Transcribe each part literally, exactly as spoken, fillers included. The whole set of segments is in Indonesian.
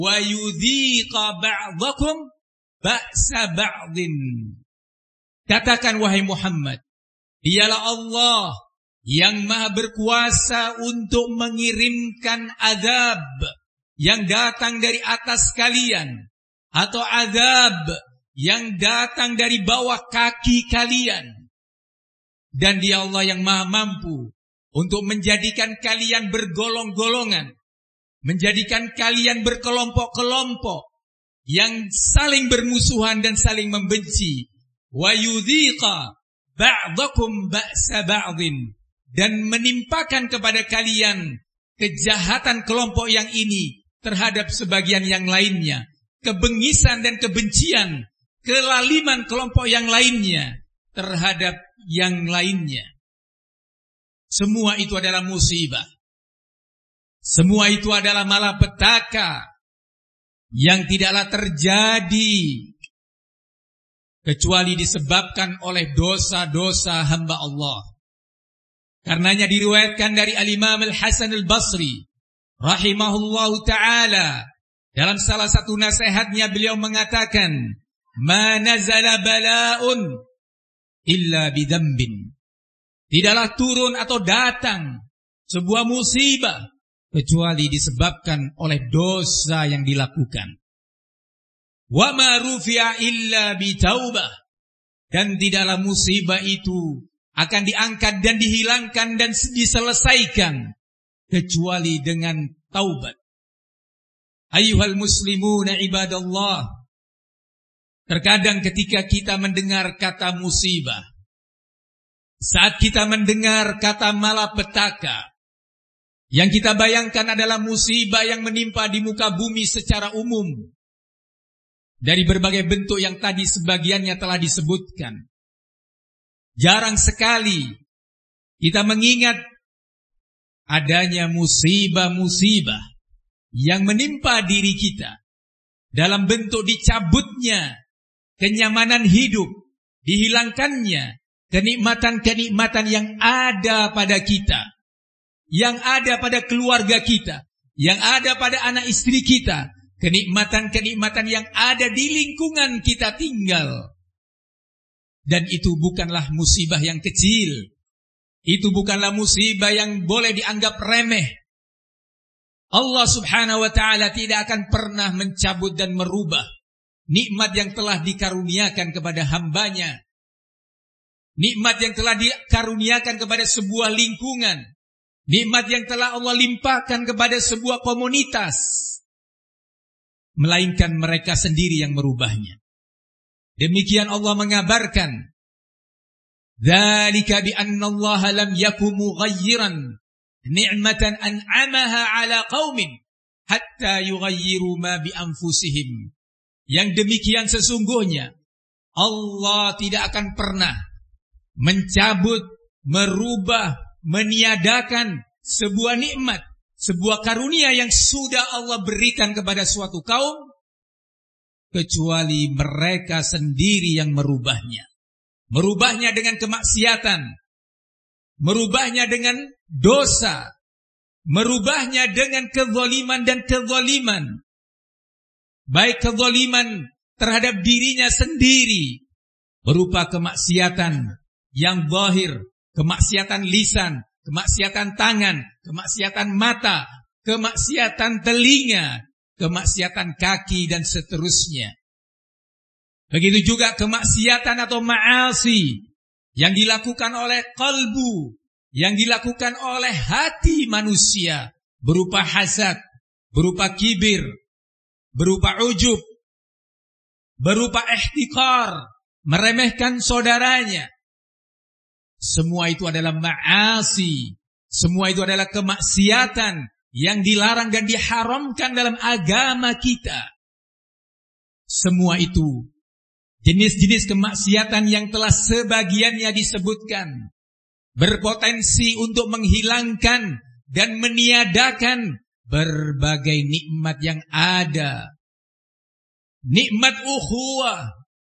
wa yudhiqa ba'dakum ba'sa ba'din. Katakan wahai Muhammad, dialah Allah yang maha berkuasa untuk mengirimkan azab yang datang dari atas kalian, atau azab yang datang dari bawah kaki kalian. Dan dia Allah yang maha mampu untuk menjadikan kalian bergolong-golongan, menjadikan kalian berkelompok-kelompok yang saling bermusuhan dan saling membenci. Wa yudhiqa ba'dakum ba'sa ba'din, dan menimpakan kepada kalian kejahatan kelompok yang ini terhadap sebagian yang lainnya, kebengisan dan kebencian, kelaliman kelompok yang lainnya terhadap yang lainnya. Semua itu adalah musibah. Semua itu adalah malapetaka yang tidaklah terjadi kecuali disebabkan oleh dosa-dosa hamba Allah. Karenanya diriwayatkan dari Al-Imam Al-Hasan Al-Basri rahimahullahu ta'ala, dalam salah satu nasihatnya beliau mengatakan, ma nazala bala'un illa bidambin. Tidaklah turun atau datang sebuah musibah kecuali disebabkan oleh dosa yang dilakukan. Wa ma rufi'a illa bitaubah, dan tidaklah musibah itu akan diangkat dan dihilangkan dan diselesaikan kecuali dengan taubat. Ayyuhal muslimuna ibadallah, terkadang ketika kita mendengar kata musibah, saat kita mendengar kata malapetaka, yang kita bayangkan adalah musibah yang menimpa di muka bumi secara umum, dari berbagai bentuk yang tadi sebagiannya telah disebutkan. Jarang sekali kita mengingat adanya musibah-musibah yang menimpa diri kita dalam bentuk dicabutnya kenyamanan hidup, dihilangkannya kenikmatan-kenikmatan yang ada pada kita, yang ada pada keluarga kita, yang ada pada anak istri kita, kenikmatan-kenikmatan yang ada di lingkungan kita tinggal. Dan itu bukanlah musibah yang kecil. Itu bukanlah musibah yang boleh dianggap remeh. Allah subhanahu wa ta'ala tidak akan pernah mencabut dan merubah nikmat yang telah dikaruniakan kepada hambanya. Nikmat yang telah dikaruniakan kepada sebuah lingkungan. Nikmat yang telah Allah limpahkan kepada sebuah komunitas. Melainkan mereka sendiri yang merubahnya. Demikian Allah mengabarkan, dzalika bi anna Allah lam yakum mughayyiran ni'matan an'amaha 'ala qaumin hatta yughayyiru ma bi anfusihim. Yang demikian sesungguhnya Allah tidak akan pernah mencabut, merubah, meniadakan sebuah nikmat, sebuah karunia yang sudah Allah berikan kepada suatu kaum, kecuali mereka sendiri yang merubahnya. Merubahnya dengan kemaksiatan, merubahnya dengan dosa, merubahnya dengan kezaliman dan kezaliman. Baik kezaliman terhadap dirinya sendiri, berupa kemaksiatan yang zahir, kemaksiatan lisan, kemaksiatan tangan, kemaksiatan mata, kemaksiatan telinga, kemaksiatan kaki dan seterusnya. Begitu juga kemaksiatan atau ma'asi yang dilakukan oleh qalbu, yang dilakukan oleh hati manusia, berupa hasad, berupa kibir, berupa ujub, berupa ihtikar, meremehkan saudaranya. Semua itu adalah ma'asi, semua itu adalah kemaksiatan yang dilarang dan diharamkan dalam agama kita. Semua itu jenis-jenis kemaksiatan yang telah sebagiannya disebutkan, berpotensi untuk menghilangkan dan meniadakan berbagai nikmat yang ada. Nikmat ukhuwah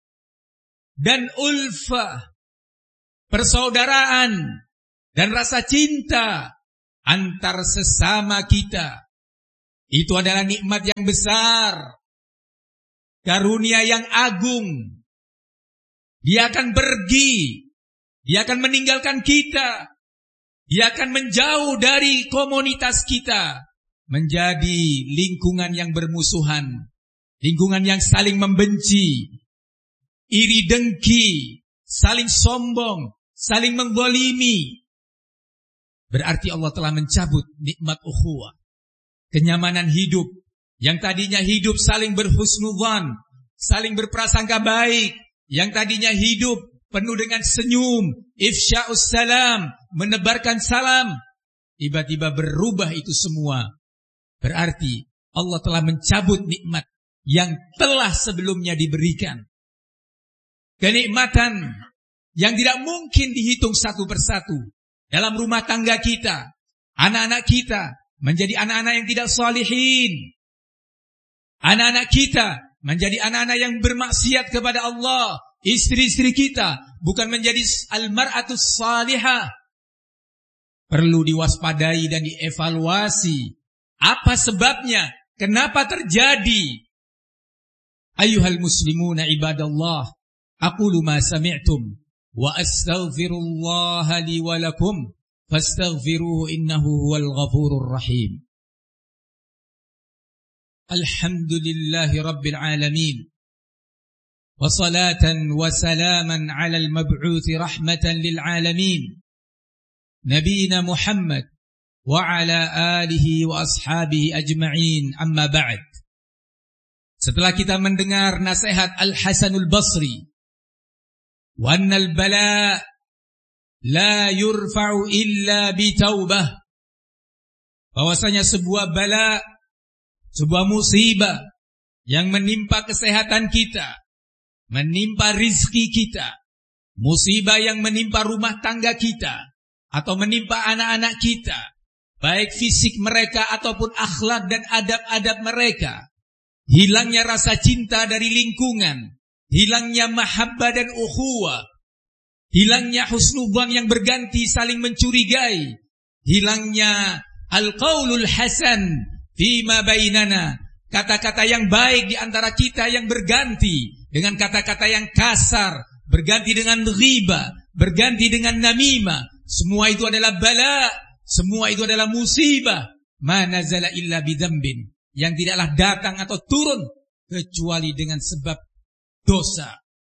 dan ulfah, persaudaraan dan rasa cinta antar sesama kita. Itu adalah nikmat yang besar, karunia yang agung. Dia akan pergi, dia akan meninggalkan kita, dia akan menjauh dari komunitas kita, menjadi lingkungan yang bermusuhan, lingkungan yang saling membenci, iri dengki, saling sombong, saling menggolimi. Berarti Allah telah mencabut nikmat ukhuwah, kenyamanan hidup, yang tadinya hidup saling berhusnudzan, saling berprasangka baik, yang tadinya hidup penuh dengan senyum, ifsya'us salam, menebarkan salam, tiba-tiba berubah itu semua. Berarti Allah telah mencabut nikmat yang telah sebelumnya diberikan. Kenikmatan yang tidak mungkin dihitung satu persatu. Dalam rumah tangga kita, anak-anak kita menjadi anak-anak yang tidak salihin. Anak-anak kita menjadi anak-anak yang bermaksiat kepada Allah. Istri-istri kita bukan menjadi al-mar'atus salihah. Perlu diwaspadai dan dievaluasi. Apa sebabnya? Kenapa terjadi? Ayyuhal muslimuna ibadallah, aqulu ma sami'tum wa astaghfirullaha li wa lakum fastaghfiruhu innahu huwal ghafurur rahim. Alhamdulillahi rabbil alamin, wa salatan wa salaman ala al-mab'uthi rahmatan lil alamin, nabiyina Muhammad wa ala alihi wa ashabihi ajma'in, amma ba'd. Setelah kita mendengar nasihat Al-Hasanul Basri, wa annal bala la yurfa'u illa bitaubah, bahwasanya sebuah bala, sebuah musibah yang menimpa kesehatan kita, menimpa rizki kita, musibah yang menimpa rumah tangga kita, atau menimpa anak-anak kita, baik fisik mereka ataupun akhlak dan adab-adab mereka, hilangnya rasa cinta dari lingkungan, hilangnya mahabbah dan ukhuwah, hilangnya husnudzan yang berganti saling mencurigai, hilangnya al-qaulul hasan fima bainana, kata-kata yang baik di antara kita yang berganti dengan kata-kata yang kasar, berganti dengan ghibah, berganti dengan namimah. Semua itu adalah bala, semua itu adalah musibah. Ma nazala illa bidzambin, yang tidaklah datang atau turun kecuali dengan sebab dosa.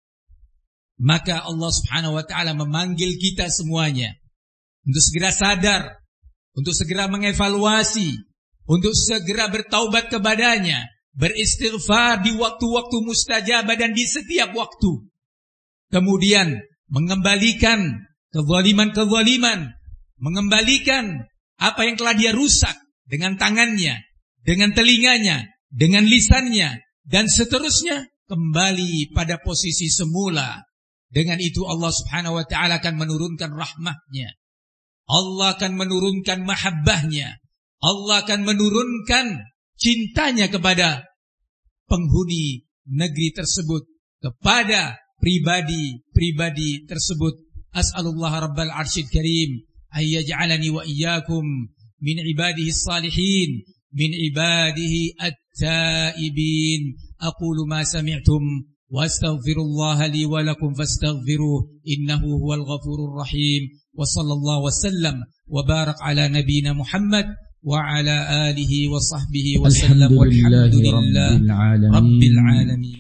Maka Allah Subhanahu wa ta'ala memanggil kita semuanya untuk segera sadar, untuk segera mengevaluasi, untuk segera bertaubat kepadanya, beristighfar di waktu-waktu mustajabah dan di setiap waktu. Kemudian mengembalikan kezaliman-kezaliman, mengembalikan apa yang telah dia rusak dengan tangannya, dengan telinganya, dengan lisannya, dan seterusnya kembali pada posisi semula. Dengan itu Allah Subhanahu wa ta'ala akan menurunkan rahmatnya, Allah akan menurunkan mahabbahnya, Allah akan menurunkan cintanya kepada penghuni negeri tersebut, kepada pribadi-pribadi tersebut. As'alullah rabbal arsyil karim ayyaj'alani wa iyyakum min ibadihi salihin, min ibadihi at-taibin. Aqulu ma sami'tum wa astaghfirullaha li wa lakum fastaghfiruhu innahu huwal ghafurur rahim. Wa sallallahu wasallam wa barak ala nabiyyina Muhammad wa ala alihi wa sahbihi wa sallam. Walhamdulillahi rabbil alamin.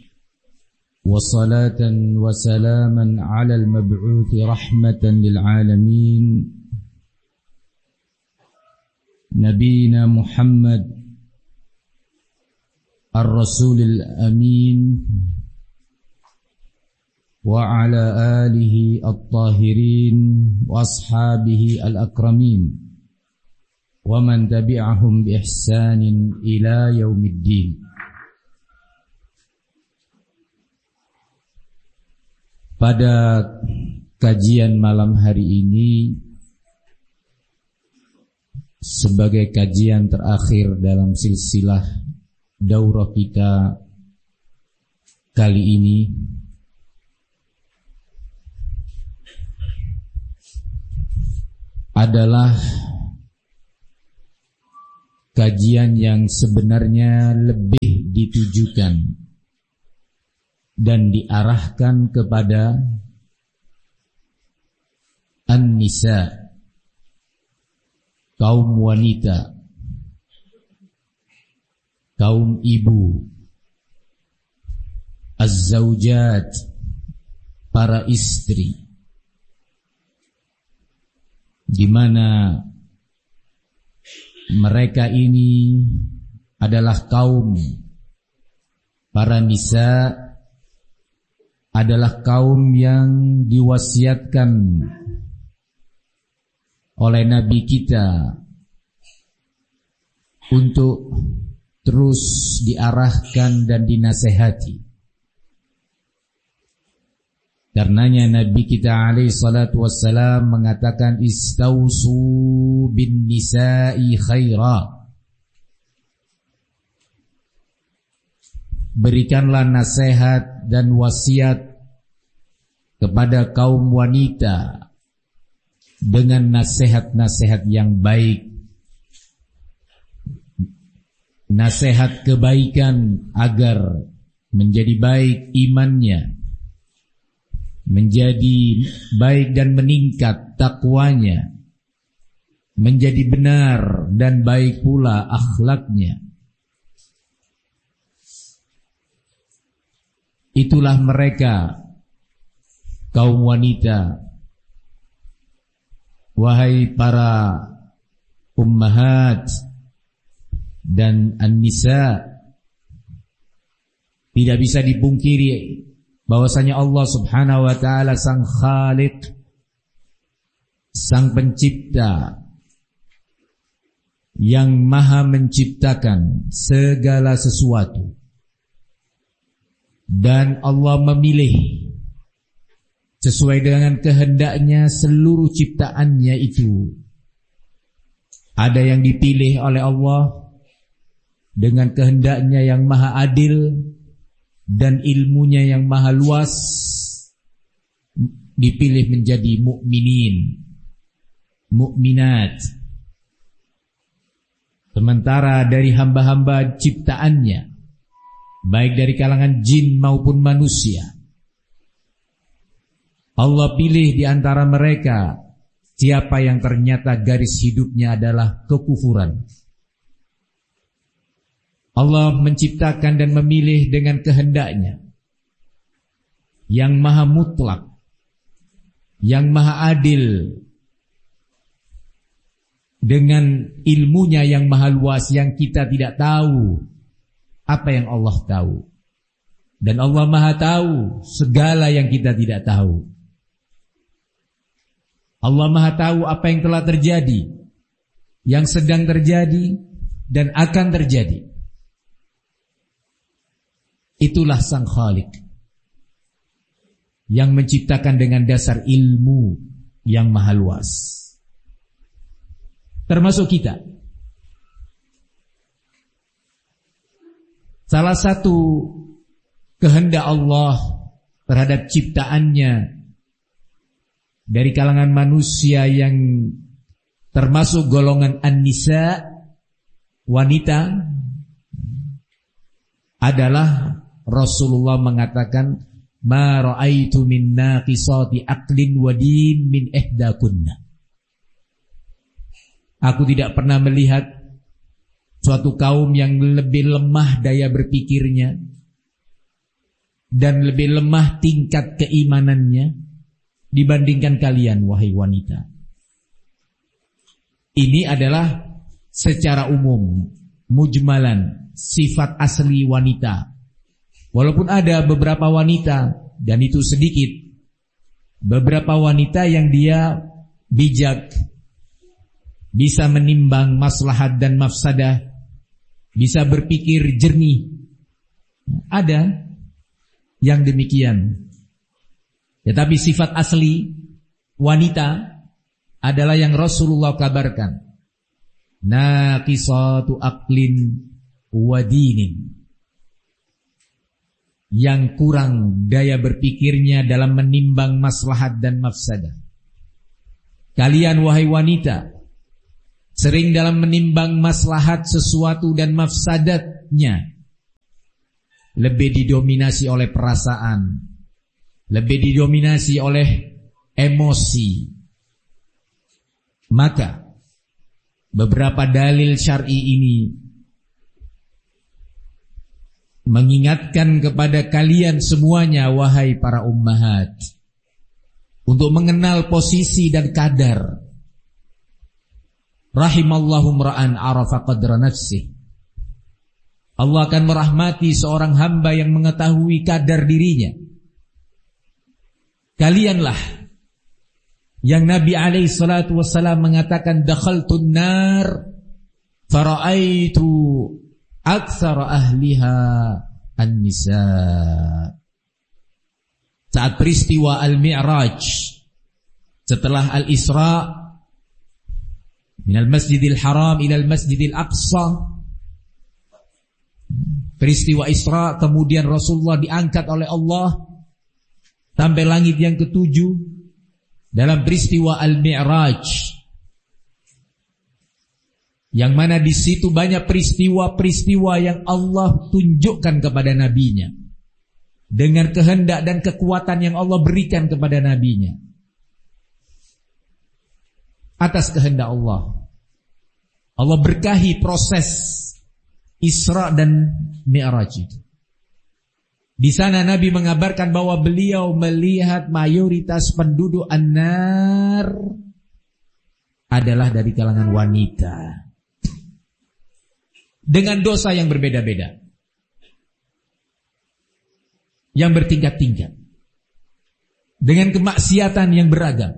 وصلاة وسلاما على المبعوث رحمة للعالمين نبينا محمد الرسول الأمين وعلى آله الطاهرين وأصحابه الأكرمين ومن تبعهم بإحسان إلى يوم الدين. Pada kajian malam hari ini, sebagai kajian terakhir dalam silsilah daurah kita kali ini, adalah kajian yang sebenarnya lebih ditujukan dan diarahkan kepada an-nisa, kaum wanita, kaum ibu, az-zawjat, para istri, di mana mereka ini adalah kaum, para nisa adalah kaum yang diwasiatkan oleh Nabi kita untuk terus diarahkan dan dinasehati. Karenanya Nabi kita alaihi salatu wassalam mengatakan istausu bin nisa'i khaira. Berikanlah nasihat dan wasiat kepada kaum wanita dengan nasihat-nasihat yang baik, nasihat kebaikan agar menjadi baik imannya, menjadi baik dan meningkat takwanya, menjadi benar dan baik pula akhlaknya. Itulah mereka kaum wanita. Wahai para ummahat dan an-nisa, tidak bisa dipungkiri bahwasanya Allah Subhanahu wa taala sang Khaliq, sang pencipta yang maha menciptakan segala sesuatu. Dan Allah memilih sesuai dengan kehendaknya seluruh ciptaannya itu. Ada yang dipilih oleh Allah dengan kehendaknya yang maha adil dan ilmunya yang maha luas, dipilih menjadi mukminin, mukminat. Sementara dari hamba-hamba ciptaannya, baik dari kalangan jin maupun manusia, Allah pilih di antara mereka siapa yang ternyata garis hidupnya adalah kekufuran. Allah menciptakan dan memilih dengan kehendaknya yang maha mutlak, yang maha adil, dengan ilmunya yang maha luas yang kita tidak tahu apa yang Allah tahu. Dan Allah maha tahu segala yang kita tidak tahu. Allah maha tahu apa yang telah terjadi, yang sedang terjadi, dan akan terjadi. Itulah sang Khaliq yang menciptakan dengan dasar ilmu yang maha luas. Termasuk kita. Salah satu kehendak Allah terhadap ciptaannya dari kalangan manusia yang termasuk golongan an-nisa, wanita, adalah Rasulullah mengatakan, ma ra'aitu min naqisati aqlin wa din min ihdakunna. Aku tidak pernah melihat suatu kaum yang lebih lemah daya berpikirnya dan lebih lemah tingkat keimanannya dibandingkan kalian, wahai wanita. Ini adalah secara umum, mujmalan, sifat asli wanita. Walaupun ada beberapa wanita, dan itu sedikit, beberapa wanita yang dia bijak, bisa menimbang maslahat dan mafsadah, bisa berpikir jernih. Ada yang demikian. Tetapi sifat asli wanita adalah yang Rasulullah kabarkan, naqisatu aqlin wa dinin, yang kurang daya berpikirnya dalam menimbang maslahat dan mafsadah. Kalian wahai wanita sering dalam menimbang maslahat sesuatu dan mafsadatnya lebih didominasi oleh perasaan, lebih didominasi oleh emosi. Maka beberapa dalil syar'i ini mengingatkan kepada kalian semuanya, wahai para ummahat, untuk mengenal posisi dan kadar. Rahimallahu mra'an arafa qadra nafsih. Allah akan merahmati seorang hamba yang mengetahui kadar dirinya. Kalianlah yang Nabi alaihi salatu wassalam mengatakan, dakhaltun nar fara'aitu aktsara ahliha an-nisa. Saat peristiwa Al-Mi'raj, setelah Al-Isra minal Masjidil Haram ilal Masjidil Aqsa, peristiwa Isra, kemudian Rasulullah diangkat oleh Allah sampai langit yang ketujuh. Dalam peristiwa Al-Mi'raj, yang mana di situ banyak peristiwa-peristiwa yang Allah tunjukkan kepada nabinya dengan kehendak dan kekuatan yang Allah berikan kepada nabinya atas kehendak Allah. Allah berkahi proses Isra dan Mi'raj itu. Di sana Nabi mengabarkan bahwa beliau melihat mayoritas penduduk an-nar adalah dari kalangan wanita, dengan dosa yang berbeda-beda, yang bertingkat-tingkat, dengan kemaksiatan yang beragam.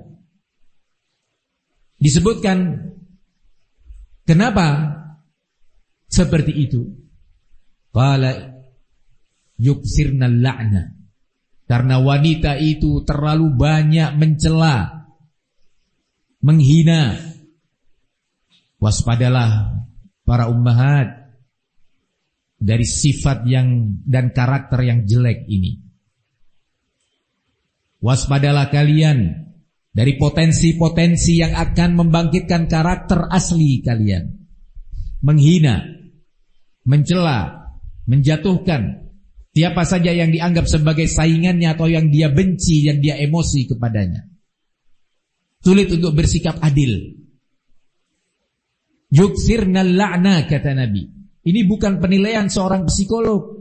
Disebutkan kenapa seperti itu. Qala yuksirna la'na, karena wanita itu terlalu banyak mencela, menghina. Waspadalah para ummahat dari sifat yang dan karakter yang jelek ini. Waspadalah kalian dari potensi-potensi yang akan membangkitkan karakter asli kalian. Menghina, mencela, menjatuhkan siapa saja yang dianggap sebagai saingannya atau yang dia benci, yang dia emosi kepadanya. Sulit untuk bersikap adil. Yuksirna la'na, kata Nabi. Ini bukan penilaian seorang psikolog.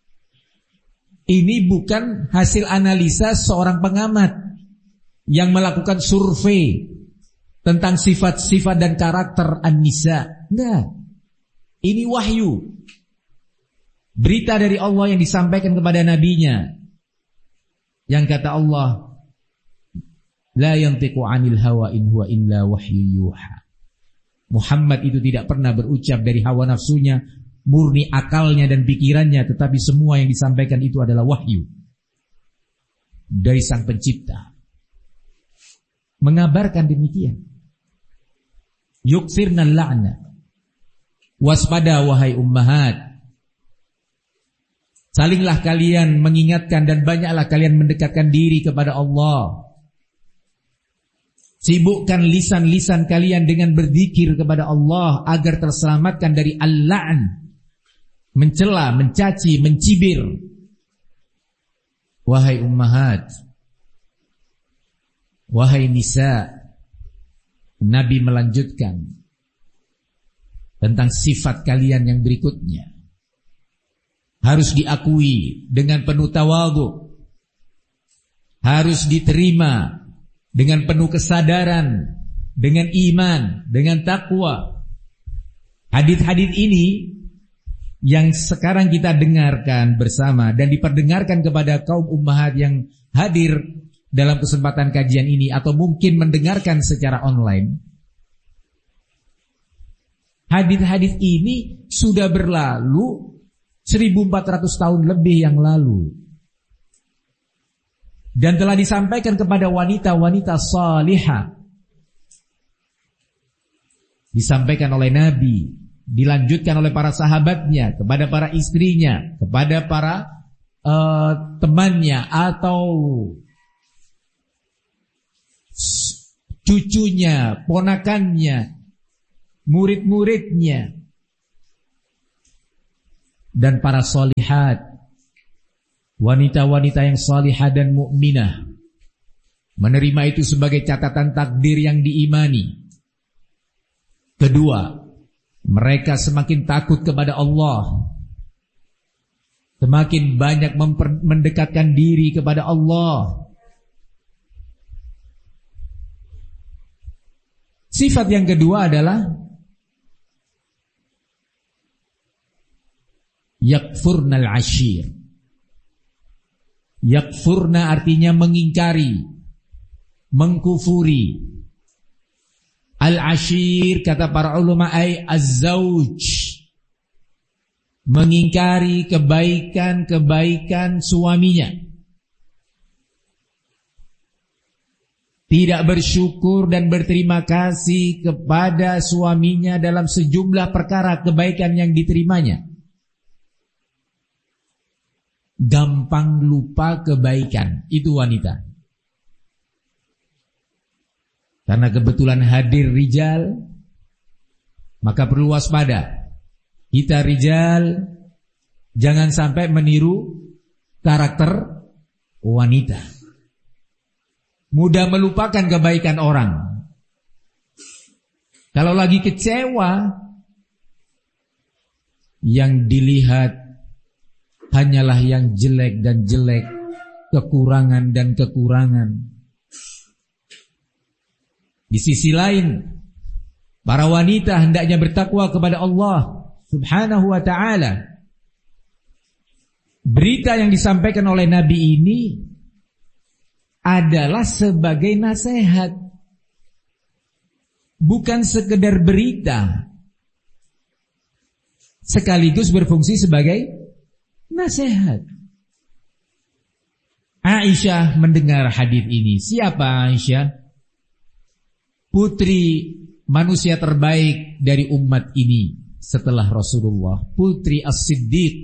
Ini bukan hasil analisa seorang pengamat yang melakukan survei tentang sifat-sifat dan karakter an-nisa. Enggak. Ini wahyu. Berita dari Allah yang disampaikan kepada nabinya, yang kata Allah, la yantiqu 'anil hawa in huwa illa wahyu yuha. Muhammad itu tidak pernah berucap dari hawa nafsunya, murni akalnya dan pikirannya, tetapi semua yang disampaikan itu adalah wahyu dari Sang Pencipta. Mengabarkan demikian. Yuksirna la'na. Waspada wahai ummahat. Salinglah kalian mengingatkan dan banyaklah kalian mendekatkan diri kepada Allah. Sibukkan lisan-lisan kalian dengan berzikir kepada Allah agar terselamatkan dari al-la'n, mencela, mencaci, mencibir. Wahai ummahat, wahai nisa, Nabi melanjutkan tentang sifat kalian yang berikutnya. Harus diakui dengan penuh tawadhu, harus diterima dengan penuh kesadaran, dengan iman, dengan takwa. Hadits-hadits ini yang sekarang kita dengarkan bersama dan diperdengarkan kepada kaum ummahat yang hadir dalam kesempatan kajian ini atau mungkin mendengarkan secara online. Hadits-hadits ini sudah berlalu seribu empat ratus tahun lebih yang lalu, dan telah disampaikan kepada wanita-wanita salihah. Disampaikan oleh Nabi, dilanjutkan oleh para sahabatnya, kepada para istrinya, kepada para uh, temannya atau cucunya, ponakannya, murid-muridnya, dan para solihat, wanita-wanita yang salihah dan mukminah, menerima itu sebagai catatan takdir yang diimani. Kedua, mereka semakin takut kepada Allah, semakin banyak memper- mendekatkan diri kepada Allah. Sifat yang kedua adalah yakfurnal ashir. Yakfurna artinya mengingkari, mengkufuri. Al-ashir kata para ulama ay az-zawj, mengingkari kebaikan-kebaikan suaminya, tidak bersyukur dan berterima kasih kepada suaminya dalam sejumlah perkara kebaikan yang diterimanya. Gampang lupa kebaikan, itu wanita. Karena kebetulan hadir rijal, maka perlu waspada. Kita rijal jangan sampai meniru karakter wanita, mudah melupakan kebaikan orang. Kalau lagi kecewa, yang dilihat hanyalah yang jelek dan jelek, kekurangan dan kekurangan. Di sisi lain, para wanita hendaknya bertakwa kepada Allah Subhanahu wa ta'ala. Berita yang disampaikan oleh Nabi ini adalah sebagai nasihat, bukan sekedar berita, sekaligus berfungsi sebagai nasihat. Aisyah mendengar hadis ini. Siapa Aisyah? Putri manusia terbaik dari umat ini setelah Rasulullah, putri As-Siddiq,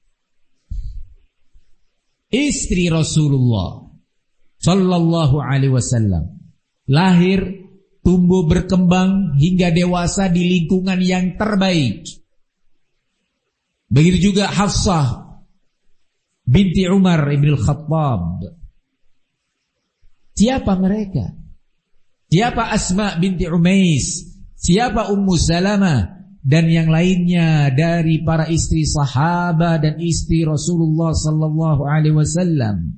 istri Rasulullah sallallahu alaihi wasallam, lahir, tumbuh berkembang hingga dewasa di lingkungan yang terbaik. Begitu juga Hafsah binti Umar ibn al-Khattab. Siapa mereka? Siapa Asma binti Umais? Siapa Ummu Salamah? Dan yang lainnya dari para istri sahabat dan istri Rasulullah sallallahu alaihi wasallam.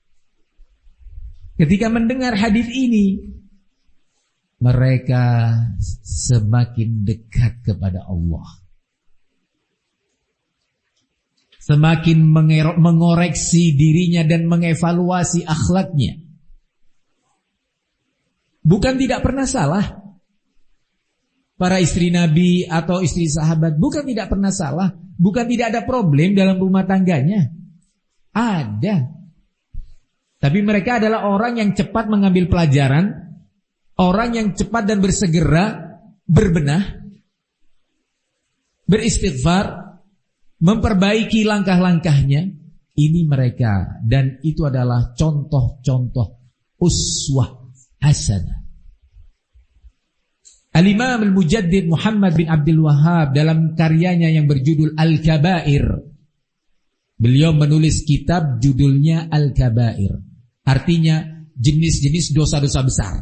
Ketika mendengar hadis ini, mereka semakin dekat kepada Allah, semakin mengoreksi dirinya dan mengevaluasi akhlaknya. Bukan tidak pernah salah para istri Nabi atau istri sahabat, bukan tidak pernah salah, bukan tidak ada problem dalam rumah tangganya. Ada. Tapi mereka adalah orang yang cepat mengambil pelajaran, orang yang cepat dan bersegera berbenah, beristighfar, memperbaiki langkah-langkahnya. Ini mereka, dan itu adalah contoh-contoh uswah hasanah. Al-Imam Al-Mujaddid Muhammad bin Abdul Wahhab dalam karyanya yang berjudul Al-Kabair, beliau menulis kitab judulnya Al-Kabair, artinya jenis-jenis dosa-dosa besar.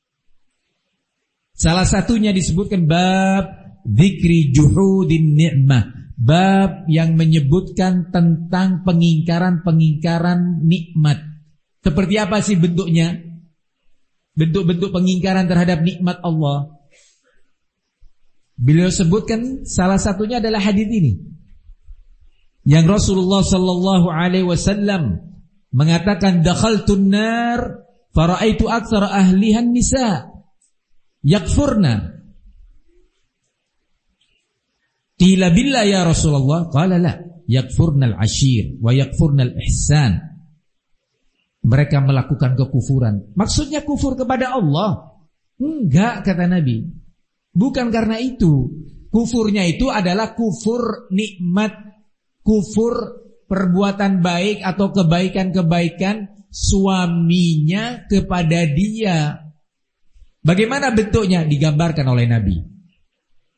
Salah satunya disebutkan bab dzikri juhudin ni'mah, bab yang menyebutkan tentang pengingkaran-pengingkaran nikmat. Seperti apa sih bentuknya? Bentuk-bentuk pengingkaran terhadap nikmat Allah. Beliau sebutkan salah satunya adalah hadis ini, yang Rasulullah sallallahu alaihi wasallam mengatakan, dakhaltun nar faraitu aktsara ahlihan nisa yakfurna. Qila billah ya Rasulullah, qala la, yakfurnal ashir wa yakfurnal ihsan. Mereka melakukan kekufuran. Maksudnya kufur kepada Allah? Enggak, kata Nabi. Bukan karena itu. Kufurnya itu adalah kufur nikmat, kufur perbuatan baik atau kebaikan-kebaikan suaminya kepada dia. Bagaimana bentuknya? Digambarkan oleh Nabi.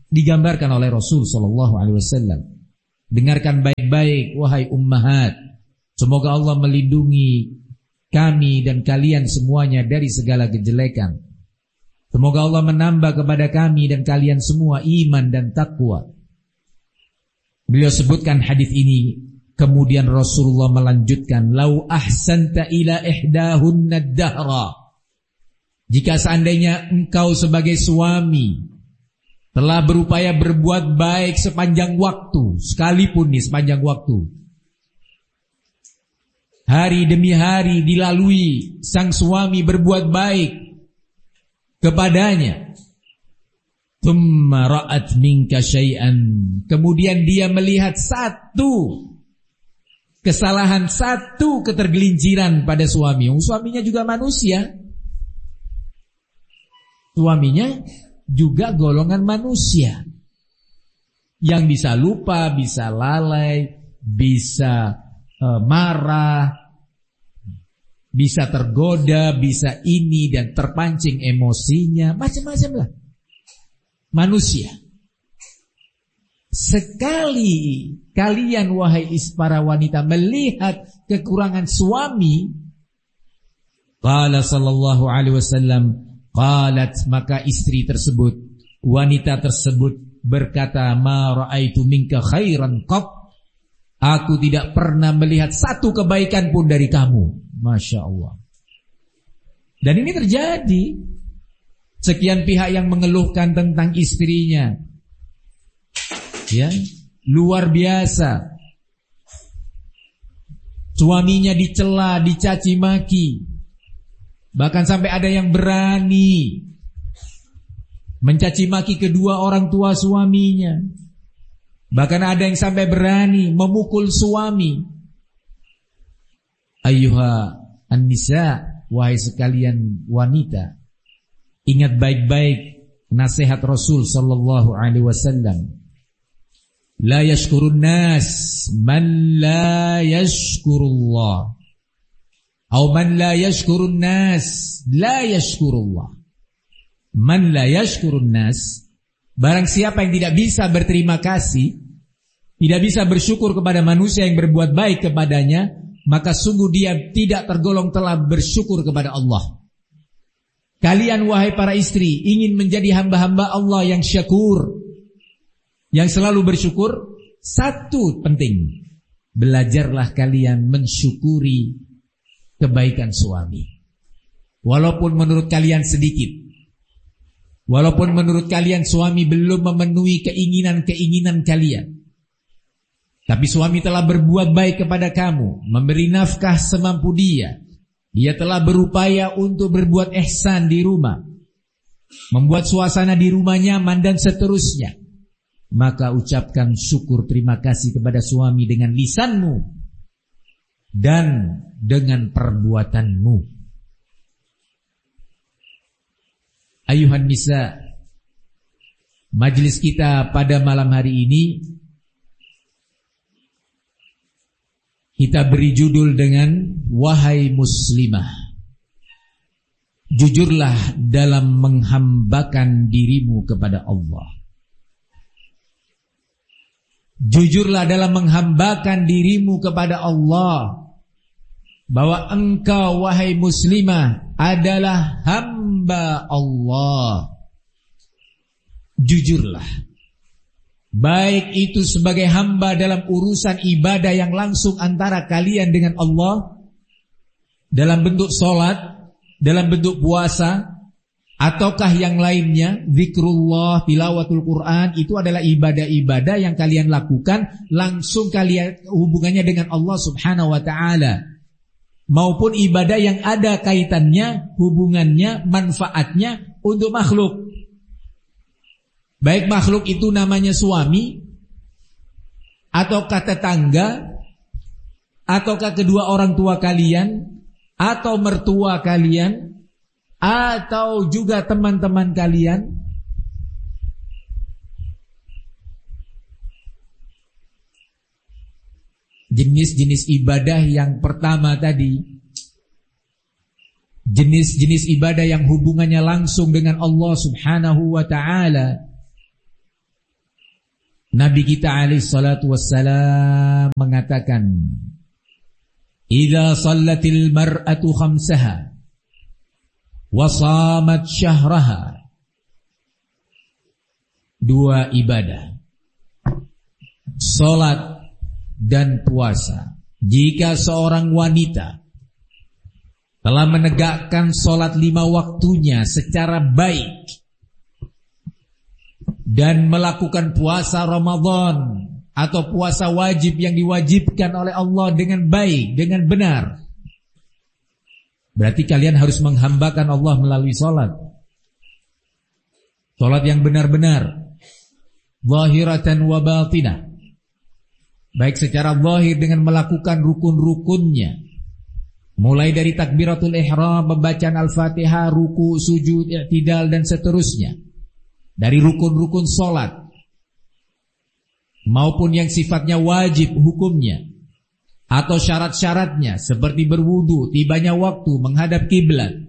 digambarkan oleh Rasul sallallahu alaihi wasallam. Dengarkan baik-baik wahai ummahat. Semoga Allah melindungi kami dan kalian semuanya dari segala kejelekan. Semoga Allah menambah kepada kami dan kalian semua iman dan takwa. Beliau sebutkan hadis ini, kemudian Rasulullah melanjutkan, "Lau ahsanta ila ihdahunna ad-dahra." Jika seandainya engkau sebagai suami telah berupaya berbuat baik sepanjang waktu, sekalipun nih sepanjang waktu, hari demi hari dilalui sang suami berbuat baik kepadanya, thumma ra'at minka syai'an, kemudian dia melihat satu kesalahan, satu ketergelinciran pada suami. Suaminya juga manusia, suaminya juga golongan manusia yang bisa lupa, bisa lalai, bisa uh, marah, bisa tergoda, bisa ini dan terpancing emosinya, macam-macam lah. Manusia. Sekali kalian wahai para wanita melihat kekurangan suami, qala sallallahu alaihi wasallam, qalat, maka istri tersebut, wanita tersebut berkata, ma ra'aitu minka khairan qat, aku tidak pernah melihat satu kebaikan pun dari kamu. Masya Allah. Dan ini terjadi. Sekian pihak yang mengeluhkan tentang istrinya, ya, luar biasa. Suaminya dicela, dicaci maki, bahkan sampai ada yang berani mencaci maki kedua orang tua suaminya. Bahkan ada yang sampai berani memukul suami. Ayyuha an-nisa, wahai sekalian wanita, ingat baik-baik nasihat Rasul sallallahu alaihi wasallam. La yashkurun nas man la yashkurullah. Atau man la yashkurun nas la yashkurullah. Man la yashkurun nas, barang siapa yang tidak bisa berterima kasih, tidak bisa bersyukur kepada manusia yang berbuat baik kepadanya, maka sungguh dia tidak tergolong telah bersyukur kepada Allah. Kalian wahai para istri ingin menjadi hamba-hamba Allah yang syakur, yang selalu bersyukur, satu penting, belajarlah kalian mensyukuri kebaikan suami. Walaupun menurut kalian sedikit, walaupun menurut kalian suami belum memenuhi keinginan-keinginan kalian, tapi suami telah berbuat baik kepada kamu, memberi nafkah semampu dia, dia telah berupaya untuk berbuat ihsan di rumah, membuat suasana di rumah nyaman dan seterusnya, maka ucapkan syukur terima kasih kepada suami dengan lisanmu dan dengan perbuatanmu. Ayuhan nisa, majelis kita pada malam hari ini kita beri judul dengan wahai muslimah, jujurlah dalam menghambakan dirimu kepada Allah. Jujurlah dalam menghambakan dirimu kepada Allah, bahwa engkau wahai muslimah adalah hamba Allah. Jujurlah, baik itu sebagai hamba dalam urusan ibadah yang langsung antara kalian dengan Allah, dalam bentuk sholat, dalam bentuk puasa, ataukah yang lainnya, zikrullah, tilawatul Quran, itu adalah ibadah-ibadah yang kalian lakukan langsung kalian hubungannya dengan Allah subhanahu wa ta'ala, maupun ibadah yang ada kaitannya, hubungannya, manfaatnya untuk makhluk. Baik makhluk itu namanya suami, ataukah tetangga, ataukah kedua orang tua kalian, atau mertua kalian, atau juga teman-teman kalian. Jenis-jenis ibadah yang pertama tadi, jenis-jenis ibadah yang hubungannya langsung dengan Allah subhanahu wa ta'ala, Nabi kita alaihi salatu wassalam mengatakan, "Idza shallatil mar'atu khamsaha wa shamat syahraha." Dua ibadah, salat dan puasa. Jika seorang wanita telah menegakkan salat lima waktunya secara baik dan melakukan puasa Ramadan atau puasa wajib yang diwajibkan oleh Allah dengan baik, dengan benar, berarti kalian harus menghambakan Allah melalui salat. Salat yang benar-benar, zahiratan wa batinah, baik secara zahir dengan melakukan rukun-rukunnya, mulai dari takbiratul ihram, pembacaan Al-Fatihah, ruku, sujud, i'tidal dan seterusnya, dari rukun-rukun salat, maupun yang sifatnya wajib hukumnya atau syarat-syaratnya seperti berwudu, tibanya waktu, menghadap kiblat.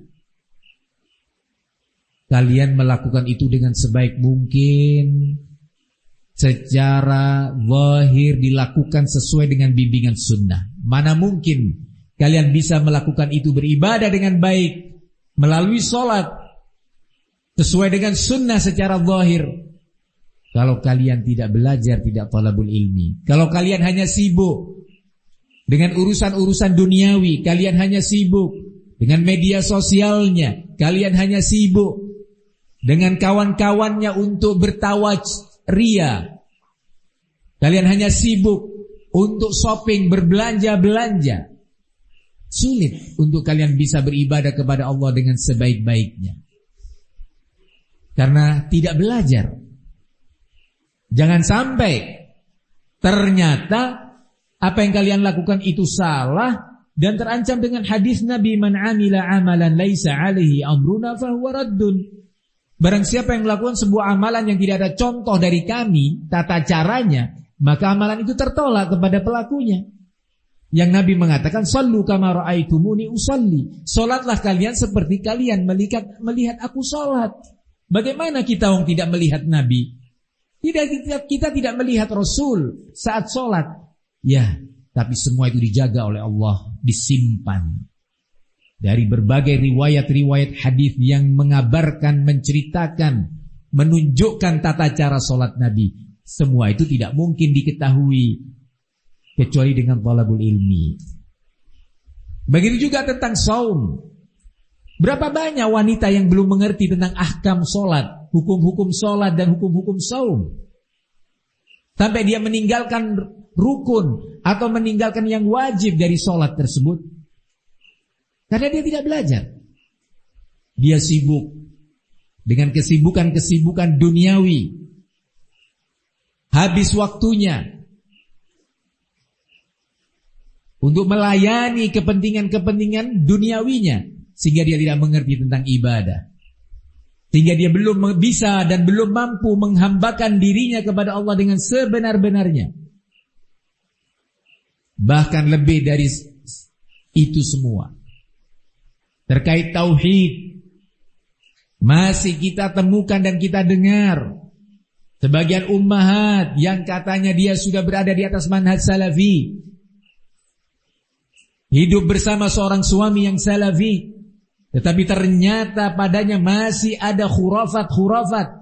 Kalian melakukan itu dengan sebaik mungkin, secara zahir dilakukan sesuai dengan bimbingan sunnah. Mana mungkin kalian bisa melakukan itu beribadah dengan baik melalui sholat sesuai dengan sunnah secara zahir kalau kalian tidak belajar, tidak talabul ilmi. Kalau kalian hanya sibuk dengan urusan-urusan duniawi, kalian hanya sibuk dengan media sosialnya, kalian hanya sibuk dengan kawan-kawannya untuk bertawaj ria, kalian hanya sibuk untuk shopping, berbelanja-belanja, sulit untuk kalian bisa beribadah kepada Allah dengan sebaik-baiknya karena tidak belajar. Jangan sampai ternyata apa yang kalian lakukan itu salah dan terancam dengan hadis Nabi, "Man 'amila 'amalan laisa 'alaihi amruna fahuwa raddun." Barang siapa yang melakukan sebuah amalan yang tidak ada contoh dari kami, tata caranya, maka amalan itu tertolak kepada pelakunya. Yang Nabi mengatakan, "Shallu kama ra'aitumuni usalli." Salatlah kalian seperti kalian melihat melihat aku salat. Bagaimana kita orang tidak melihat Nabi? Tidak, kita, kita tidak melihat Rasul saat salat. Ya, tapi semua itu dijaga oleh Allah, disimpan dari berbagai riwayat-riwayat hadis yang mengabarkan, menceritakan, menunjukkan tata cara salat Nabi. Semua itu tidak mungkin diketahui kecuali dengan talabul ilmi. Begitu juga tentang saum. Berapa banyak wanita yang belum mengerti tentang ahkam salat, hukum-hukum salat dan hukum-hukum saum, sampai dia meninggalkan rukun atau meninggalkan yang wajib dari salat tersebut karena dia tidak belajar. Dia sibuk dengan kesibukan-kesibukan duniawi. Habis waktunya untuk melayani kepentingan-kepentingan duniawinya, sehingga dia tidak mengerti tentang ibadah. Sehingga dia belum bisa dan belum mampu menghambakan dirinya kepada Allah dengan sebenar-benarnya. Bahkan lebih dari itu semua, terkait tauhid, masih kita temukan dan kita dengar sebagian ummahat yang katanya dia sudah berada di atas manhaj salafi, hidup bersama seorang suami yang salafi, tetapi ternyata padanya masih ada khurafat-khurafat,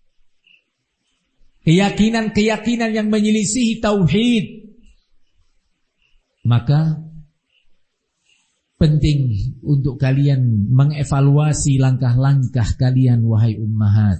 keyakinan-keyakinan yang menyelisihi tauhid. Maka penting untuk kalian mengevaluasi langkah-langkah kalian, wahai ummahat.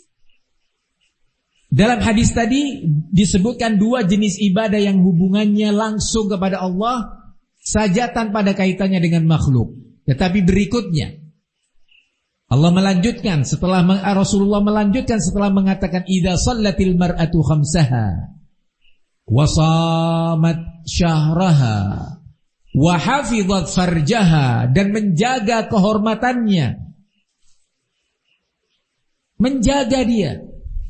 Dalam hadis tadi disebutkan dua jenis ibadah yang hubungannya langsung kepada Allah saja tanpa ada kaitannya dengan makhluk. Tetapi berikutnya Allah melanjutkan setelah Rasulullah melanjutkan setelah mengatakan, "Idza shallatil mar'atu khamsaha wa shamat syahraha wa hafizat farjaha," dan menjaga kehormatannya, menjaga dia,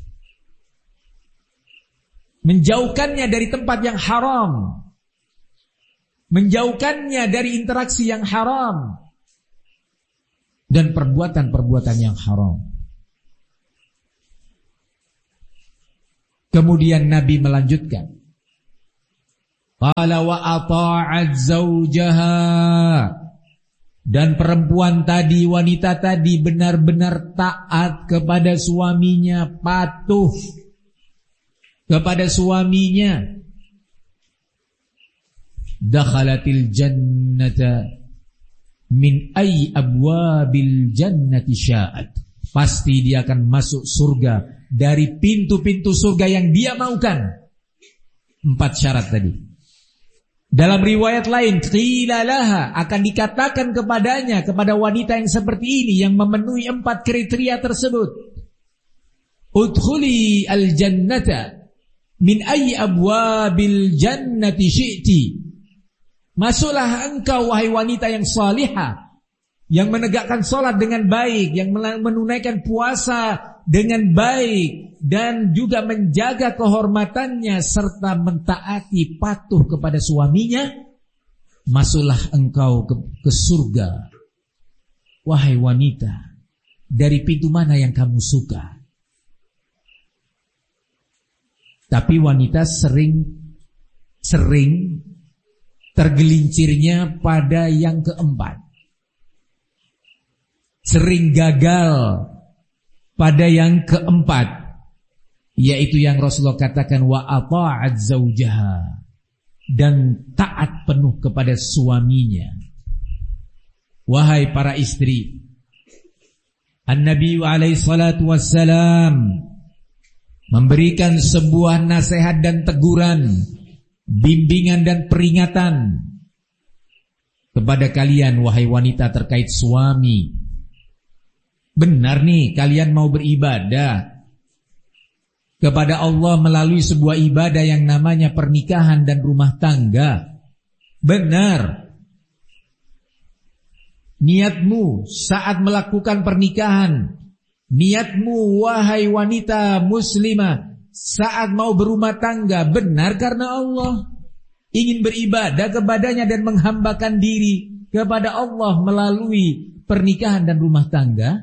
menjauhkannya dari tempat yang haram, menjauhkannya dari interaksi yang haram dan perbuatan-perbuatan yang haram. Kemudian Nabi melanjutkan, qala wa ata'at zawjaha, dan perempuan tadi, wanita tadi benar-benar taat kepada suaminya, patuh kepada suaminya. Dakhalatil jannata min ayyi abwabil jannati sya'at. Pasti dia akan masuk surga dari pintu-pintu surga yang dia maukan. Empat syarat tadi. Dalam riwayat lain, qila laha, akan dikatakan kepadanya, kepada wanita yang seperti ini, yang memenuhi empat kriteria tersebut, udkhuli al-jannata min ayyi abwabil jannati syi'ti. Masuklah engkau wahai wanita yang salihah, yang menegakkan salat dengan baik, yang menunaikan puasa dengan baik, dan juga menjaga kehormatannya serta mentaati patuh kepada suaminya, masuklah engkau ke, ke surga. Wahai wanita, dari pintu mana yang kamu suka? Tapi wanita sering sering tergelincirnya pada yang keempat. Sering gagal pada yang keempat, yaitu yang Rasulullah katakan wa ata'at zawjaha, dan taat penuh kepada suaminya. Wahai para istri, An-Nabi alaihi salatu wassalam memberikan sebuah nasihat dan teguran, bimbingan dan peringatan kepada kalian wahai wanita terkait suami. Benar nih, kalian mau beribadah kepada Allah melalui sebuah ibadah yang namanya pernikahan dan rumah tangga. Benar. Niatmu saat melakukan pernikahan, niatmu wahai wanita muslimah saat mau berumah tangga, benar karena Allah. Ingin beribadah kepadanya dan menghambakan diri kepada Allah melalui pernikahan dan rumah tangga.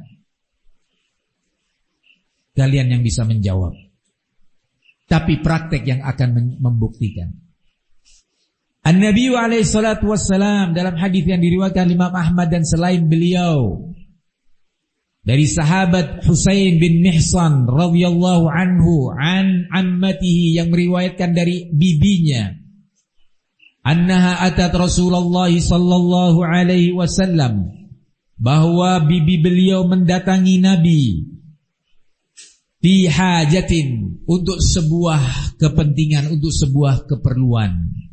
Kalian yang bisa menjawab. Tapi praktek yang akan membuktikan. An-Nabi alaihi salatu wassalam dalam hadis yang diriwayatkan Imam Ahmad dan selain beliau, dari sahabat Husain bin Mihsan radhiyallahu anhu an ammatihi, yang meriwayatkan dari bibinya, annaha atat Rasulullah sallallahu alaihi wasallam, bahwa bibi beliau mendatangi Nabi fi hajatin, untuk sebuah kepentingan, untuk sebuah keperluan.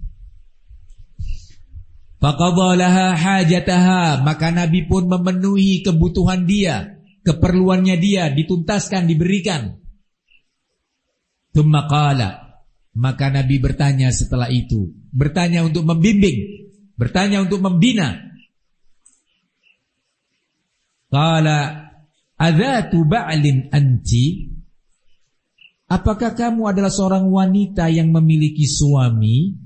Faqadha laha hajataha, maka Nabi pun memenuhi kebutuhan dia, keperluannya dia, dituntaskan, diberikan. Tsumma qala, maka Nabi bertanya setelah itu, bertanya untuk membimbing, bertanya untuk membina. Qala adzatu ba'lin anti, apakah kamu adalah seorang wanita yang memiliki suami?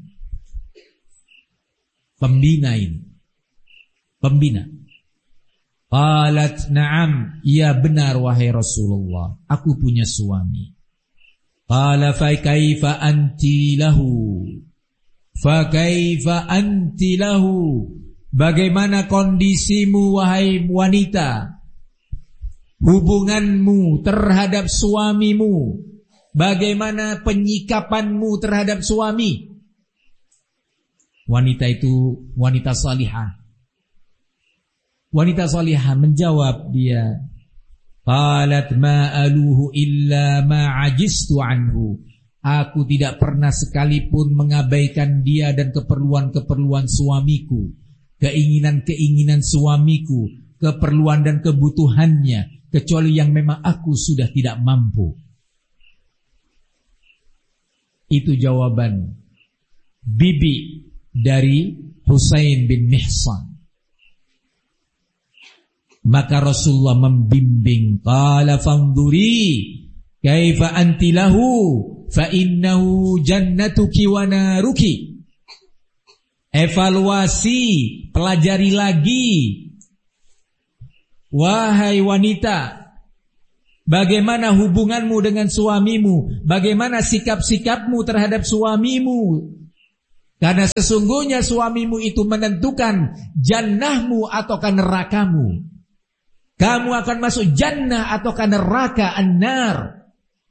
Pembina ini, pembina. Qalat na'am, ya benar wahai Rasulullah, aku punya suami. Qala fa kaifa anti lahu, fa kaifa anti lahu, bagaimana kondisimu wahai wanita, hubunganmu terhadap suamimu, bagaimana penyikapanmu terhadap suami? Wanita itu wanita salihah. Wanita salihah menjawab dia, qalat ma aluhu illa ma ajistu anhu, aku tidak pernah sekalipun mengabaikan dia dan keperluan-keperluan suamiku, keinginan-keinginan suamiku, keperluan dan kebutuhannya, kecuali yang memang aku sudah tidak mampu. Itu jawaban bibi dari Husain bin Mihsan. Maka Rasulullah membimbing, qala fanduri kaifa anti lahu fa innahu jannatuki wa naruki. Evaluasi, pelajari lagi wahai wanita, Bagaimana hubunganmu dengan suamimu? Bagaimana sikap-sikapmu terhadap suamimu? Karena sesungguhnya suamimu itu menentukan jannahmu ataukah nerakamu. Kamu akan masuk jannah ataukah neraka an-nar.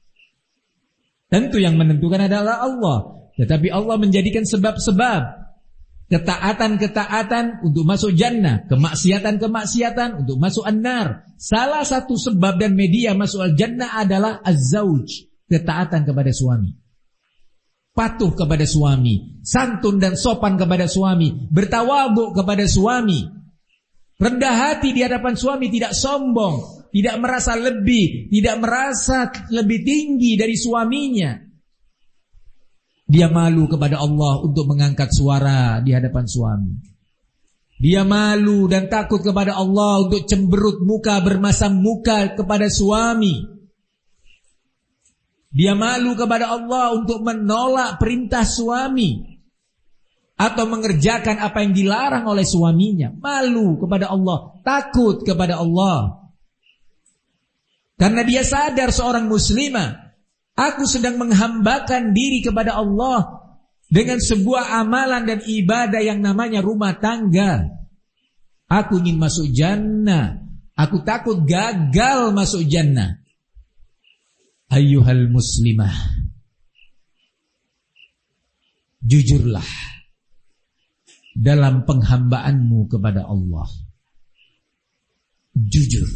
Tentu yang menentukan adalah Allah. Tetapi Allah menjadikan sebab-sebab. Ketaatan-ketaatan untuk masuk jannah, kemaksiatan-kemaksiatan untuk masuk an-nar. Salah satu sebab dan media masuk al-jannah adalah az-zawj, ketaatan kepada suami. Patuh kepada suami, santun dan sopan kepada suami, bertawadhu kepada suami. Rendah hati di hadapan suami, tidak sombong, tidak merasa lebih, tidak merasa lebih tinggi dari suaminya. Dia malu kepada Allah untuk mengangkat suara di hadapan suami. Dia malu dan takut kepada Allah untuk cemberut muka, bermasam muka kepada suami. Dia malu kepada Allah untuk menolak perintah suami atau mengerjakan apa yang dilarang oleh suaminya. Malu kepada Allah, takut kepada Allah. Karena dia sadar seorang muslimah, aku sedang menghambakan diri kepada Allah dengan sebuah amalan dan ibadah yang namanya rumah tangga. Aku ingin masuk jannah. Aku takut gagal masuk jannah. Ayyuhal muslimah, jujurlah dalam penghambaanmu kepada Allah. Jujur.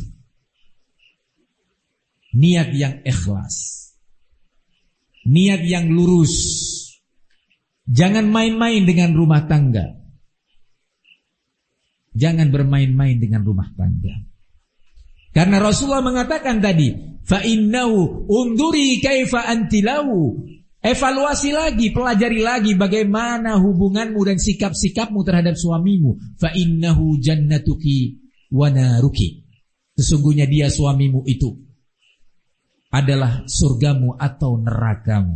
Niat yang ikhlas. Niat yang lurus. Jangan main-main dengan rumah tangga. Jangan bermain-main dengan rumah tangga. Karena Rasulullah mengatakan tadi, fa innahu unduri kaifa antilahu. Evaluasi lagi, pelajari lagi bagaimana hubunganmu dan sikap-sikapmu terhadap suamimu. Fa innahu jannatuki wa naruki. Sesungguhnya dia suamimu itu adalah surgamu atau nerakamu.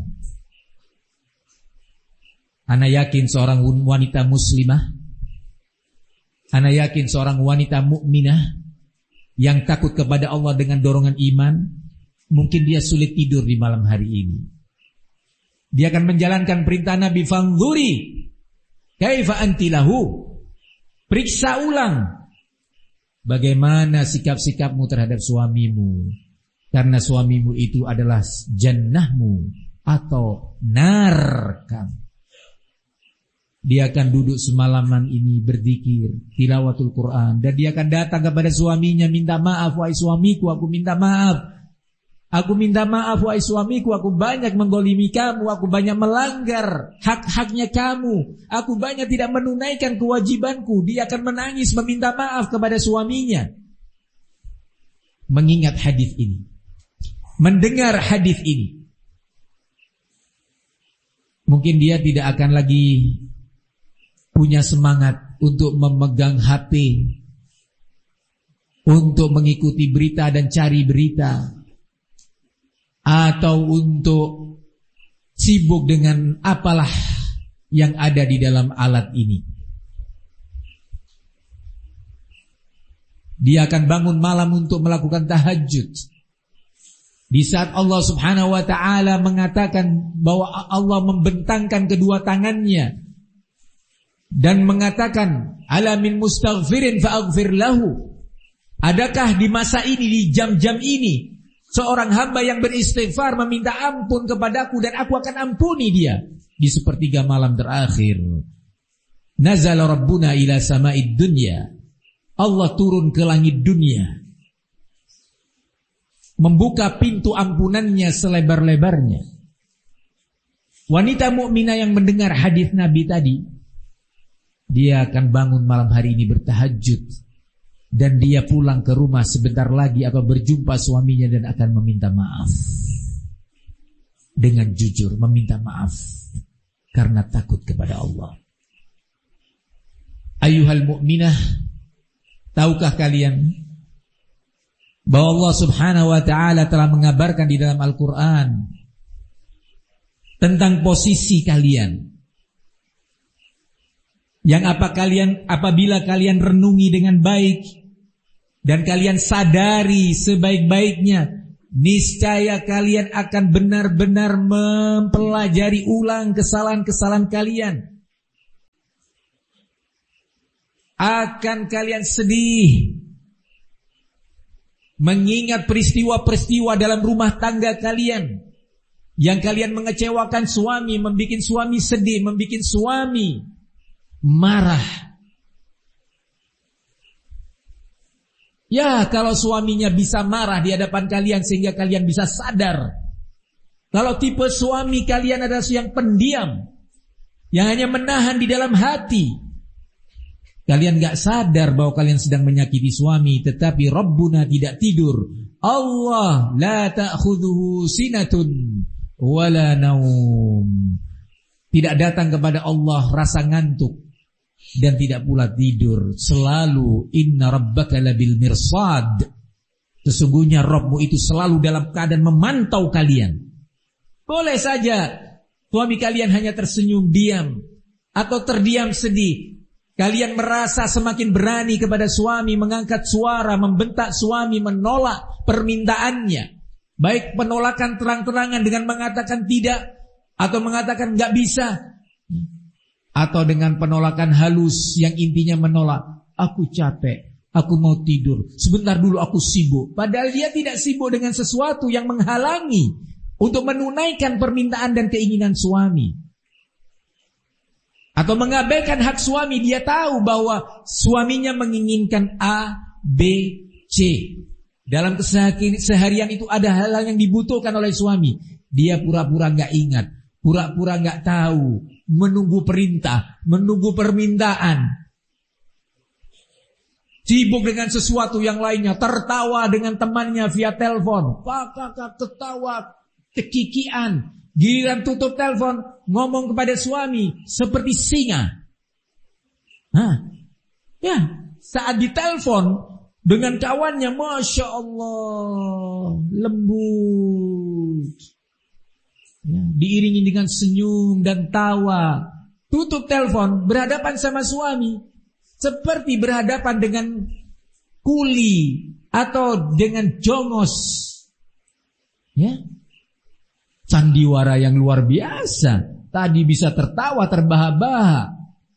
Ana yakin seorang wanita muslimah, ana yakin seorang wanita mukminah yang takut kepada Allah dengan dorongan iman, mungkin dia sulit tidur di malam hari ini. Dia akan menjalankan perintah Nabi, fanzuri kaifa antilahu. Periksa ulang bagaimana sikap-sikapmu terhadap suamimu. Karena suamimu itu adalah jannahmu atau narkam. Dia akan duduk semalaman ini berzikir, tilawatul Quran, dan dia akan datang kepada suaminya minta maaf, wahai suamiku, aku minta maaf. Aku minta maaf, wahai suamiku, aku banyak menggolimi kamu, aku banyak melanggar hak-haknya kamu, aku banyak tidak menunaikan kewajibanku. Dia akan menangis meminta maaf kepada suaminya. Mengingat hadis ini, mendengar hadis ini, mungkin dia tidak akan lagi punya semangat untuk memegang H P, untuk mengikuti berita dan cari berita, atau untuk sibuk dengan apalah yang ada di dalam alat ini. Dia akan bangun malam untuk melakukan tahajud. Di saat Allah subhanahu wa ta'ala mengatakan bahwa Allah membentangkan kedua tangannya dan mengatakan, ala min mustaghfirin fa'aghfir lahu. Adakah di masa ini, di jam-jam ini, seorang hamba yang beristighfar meminta ampun kepadaku dan aku akan ampuni dia. Di sepertiga malam terakhir, nazala rabbuna ila sama'id dunya. Allah turun ke langit dunia, membuka pintu ampunannya selebar-lebarnya. Wanita mukminah yang mendengar hadis Nabi tadi, dia akan bangun malam hari ini bertahajud, dan dia pulang ke rumah sebentar lagi akan berjumpa suaminya dan akan meminta maaf. Dengan jujur meminta maaf karena takut kepada Allah. Ayuhal mu'minah, tahukah kalian bahwa Allah subhanahu wa ta'ala telah mengabarkan di dalam Al-Quran tentang posisi kalian, yang apa kalian apabila kalian renungi dengan baik dan kalian sadari sebaik-baiknya niscaya kalian akan benar-benar mempelajari ulang kesalahan-kesalahan kalian. Akan kalian sedih mengingat peristiwa-peristiwa dalam rumah tangga kalian yang kalian mengecewakan suami, membuat suami sedih, membuat suami marah. Ya, kalau suaminya bisa marah di hadapan kalian sehingga kalian bisa sadar. Kalau tipe suami kalian adalah yang pendiam, yang hanya menahan di dalam hati, kalian gak sadar bahwa kalian sedang menyakiti suami. Tetapi Rabbuna tidak tidur. Allah la ta'khudhuhu sinatun wala naum. Tidak datang kepada Allah rasa ngantuk dan tidak pula tidur. Selalu inna rabbaka labil mirsad. Sesungguhnya Rabbmu itu selalu dalam keadaan memantau kalian. Boleh saja suami kalian hanya tersenyum diam atau terdiam sedih. Kalian merasa semakin berani kepada suami, mengangkat suara, membentak suami, menolak permintaannya. Baik penolakan terang-terangan dengan mengatakan tidak atau mengatakan gak bisa, atau dengan penolakan halus yang intinya menolak. Aku capek, aku mau tidur, sebentar dulu aku sibuk. Padahal dia tidak sibuk dengan sesuatu yang menghalangi untuk menunaikan permintaan dan keinginan suami. Atau mengabaikan hak suami. Dia tahu bahwa suaminya menginginkan A, B, C. Dalam keseharian itu ada hal-hal yang dibutuhkan oleh suami. Dia pura-pura gak ingat, pura-pura gak tahu, menunggu perintah, menunggu permintaan, sibuk dengan sesuatu yang lainnya, tertawa dengan temannya via telepon, kakak ketawa, kekikian. Giliran tutup telepon, ngomong kepada suami seperti singa. Hah? Ya, saat ditelepon dengan kawannya, Masya Allah, lembut. Ya, diiringi dengan senyum dan tawa. Tutup telepon, berhadapan sama suami seperti berhadapan dengan kuli atau dengan jongos. Ya, sandiwara yang luar biasa. Tadi bisa tertawa terbahak-bahak,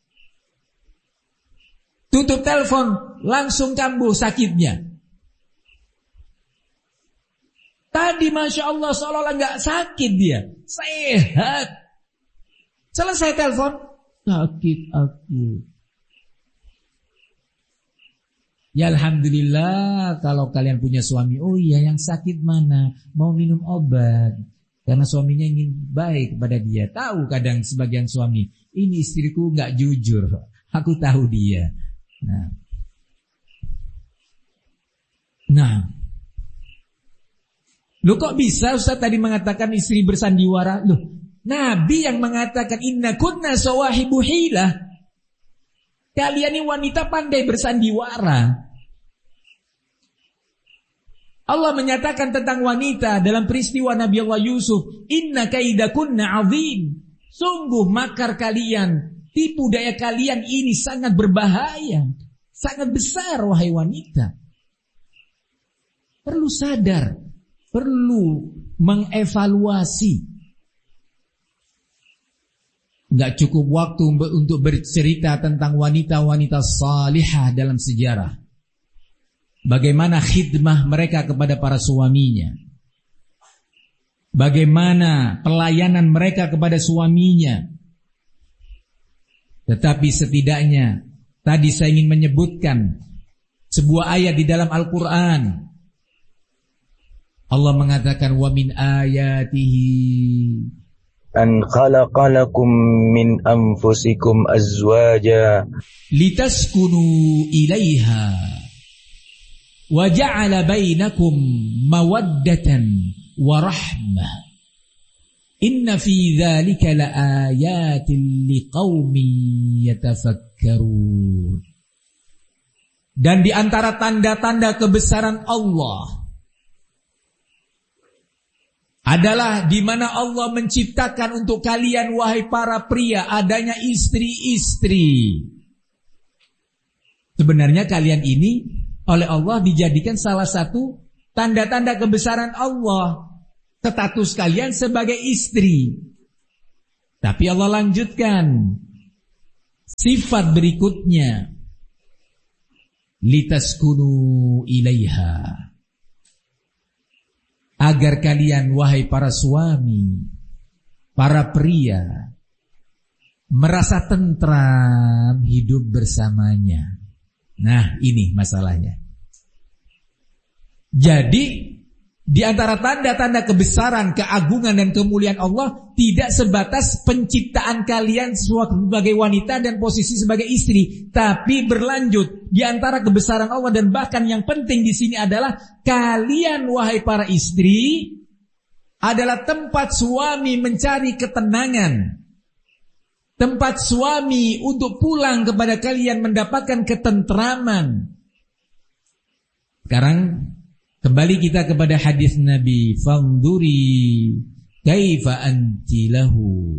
tutup telepon langsung kambuh sakitnya. Tadi Masya Allah seolah-olah gak sakit dia, sehat. Selesai telepon, sakit aku. Ya Alhamdulillah kalau kalian punya suami. Oh iya, yang sakit mana? Mau minum obat. Karena suaminya ingin baik kepada dia. Tahu kadang sebagian suami, ini istriku gak jujur, aku tahu dia. Nah, nah, loh kok bisa Ustaz tadi mengatakan istri bersandiwara? Loh, Nabi yang mengatakan inna kunna sawahibu hilah. Kalian ini wanita pandai bersandiwara. Allah menyatakan tentang wanita dalam peristiwa Nabi Allah Yusuf, inna kaidakunna azim. Sungguh makar kalian, tipu daya kalian ini sangat berbahaya, sangat besar wahai wanita. Perlu sadar, perlu mengevaluasi. Enggak cukup waktu untuk bercerita tentang wanita-wanita salihah dalam sejarah. Bagaimana khidmah mereka kepada para suaminya, bagaimana pelayanan mereka kepada suaminya. Tetapi setidaknya tadi saya ingin menyebutkan sebuah ayat di dalam Al-Quran. Allah mengatakan wa min ayatihi an khalaqa lakum min anfusikum azwaja litaskunu ilaiha wa ja'ala bainakum mawaddatan wa rahmah inna fi dzalika laayatin liqaumin yatafakkarun. Dan di antara tanda-tanda kebesaran Allah adalah di mana Allah menciptakan untuk kalian wahai para pria adanya istri-istri. Sebenarnya kalian ini oleh Allah dijadikan salah satu tanda-tanda kebesaran Allah, status kalian sebagai istri. Tapi Allah lanjutkan sifat berikutnya, litaskunu ilaiha, agar kalian wahai para suami, para pria, merasa tentram hidup bersamanya. Nah, ini masalahnya. Jadi di antara tanda-tanda kebesaran, keagungan dan kemuliaan Allah tidak sebatas penciptaan kalian sebagai wanita dan posisi sebagai istri, tapi berlanjut. Di antara kebesaran Allah dan bahkan yang penting di sini adalah kalian wahai para istri adalah tempat suami mencari ketenangan, tempat suami untuk pulang kepada kalian mendapatkan ketentraman. Sekarang kembali kita kepada hadis Nabi, "Fanduri kaifa anti lahu."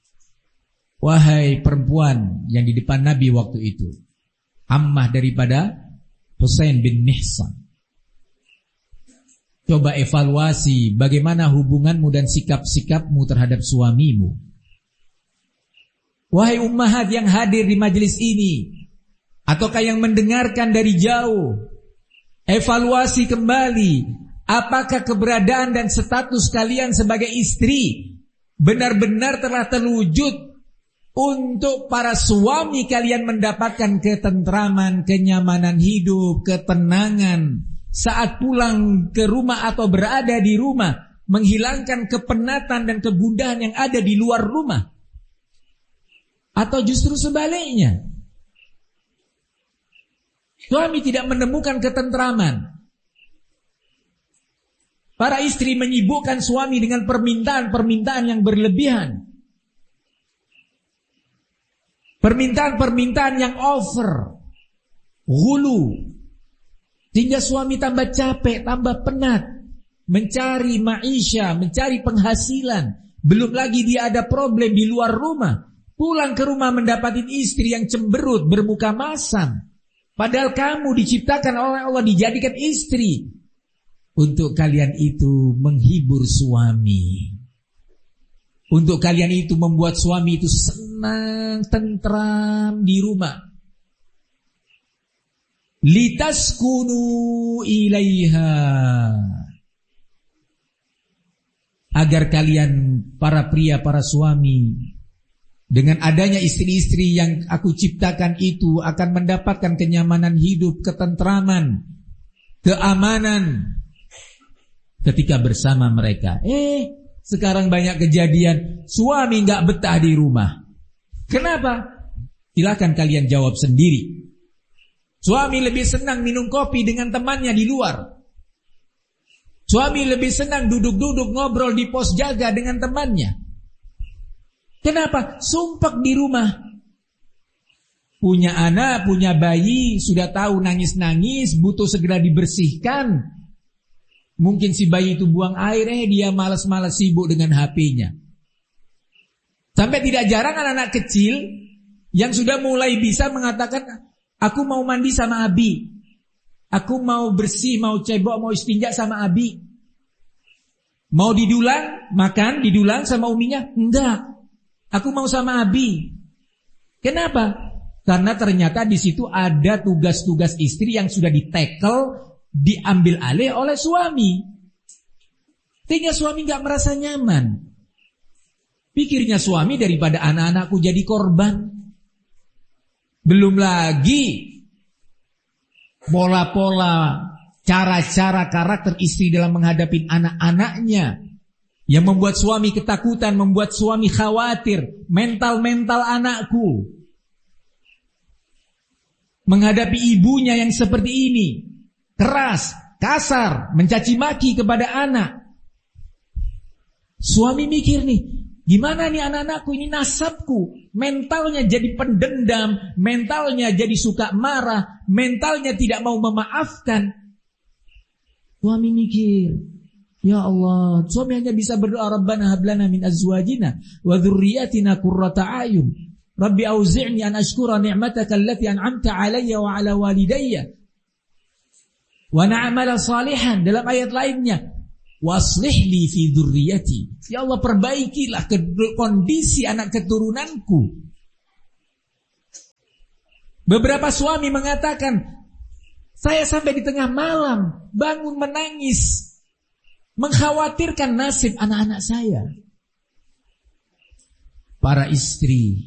Wahai perempuan yang di depan Nabi waktu itu, ammah daripada Husain bin Mihsan, coba evaluasi bagaimana hubunganmu dan sikap-sikapmu terhadap suamimu. Wahai ummahat yang hadir di majelis ini, ataukah yang mendengarkan dari jauh, evaluasi kembali, apakah keberadaan dan status kalian sebagai istri benar-benar telah terwujud untuk para suami kalian mendapatkan ketentraman, kenyamanan hidup, ketenangan saat pulang ke rumah atau berada di rumah, menghilangkan kepenatan dan kegundahan yang ada di luar rumah, atau justru sebaliknya, suami tidak menemukan ketentraman. Para istri menyibukkan suami dengan permintaan-permintaan yang berlebihan, permintaan-permintaan yang over, ghulu, sehingga suami tambah capek, tambah penat mencari maisha, mencari penghasilan. Belum lagi dia ada problem di luar rumah, pulang ke rumah mendapati istri yang cemberut, bermuka masam. Padahal kamu diciptakan oleh Allah, dijadikan istri untuk kalian itu menghibur suami, untuk kalian itu membuat suami itu senang, tentram di rumah. Litaskunu ilaiha, agar kalian para pria, para suami, dengan adanya istri-istri yang aku ciptakan itu akan mendapatkan kenyamanan hidup, ketentraman, keamanan ketika bersama mereka. Eh, sekarang banyak kejadian suami gak betah di rumah. Kenapa? Silakan kalian jawab sendiri. Suami lebih senang minum kopi dengan temannya di luar. Suami lebih senang duduk-duduk ngobrol di pos jaga dengan temannya. Kenapa? Sumpek di rumah. Punya anak, punya bayi, sudah tahu nangis-nangis, butuh segera dibersihkan. Mungkin si bayi itu buang air, eh dia malas-malas sibuk dengan H P-nya. Sampai tidak jarang anak-anak kecil yang sudah mulai bisa mengatakan, aku mau mandi sama Abi, aku mau bersih, mau cebok, mau istinja sama Abi. Mau didulang, makan, didulang sama uminya? Enggak. Aku mau sama Abi. Kenapa? Karena ternyata di situ ada tugas-tugas istri yang sudah ditekel, diambil alih oleh suami. Sehingga suami gak merasa nyaman. Pikirnya suami daripada anak-anakku jadi korban. Belum lagi pola-pola, cara-cara karakter istri dalam menghadapi anak-anaknya yang membuat suami ketakutan, membuat suami khawatir. Mental-mental anakku menghadapi ibunya yang seperti ini, keras, kasar, mencaci maki kepada anak. Suami mikir nih, gimana nih anak-anakku, ini nasabku. Mentalnya jadi pendendam, mentalnya jadi suka marah, mentalnya tidak mau memaafkan. Suami mikir, ya Allah, suami hanya bisa berdoa, Rabbana hablana min azwajina wa dzurriyyatina qurrata a'yun. Rabbi auzi'ni an ashkura ni'mataka allati an'amta 'alayya wa 'ala walidayya. Wa na'mala salihan, dalam ayat lainnya, waslih li fi dzurriyyati. Ya Allah, perbaikilah kondisi anak keturunanku. Beberapa suami mengatakan, saya sampai di tengah malam bangun menangis, mengkhawatirkan nasib anak-anak saya. Para istri